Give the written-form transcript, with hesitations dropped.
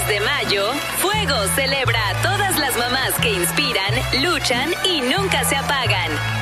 mes de mayo, Fuego celebra a todas las mamás que inspiran, luchan y nunca se apagan.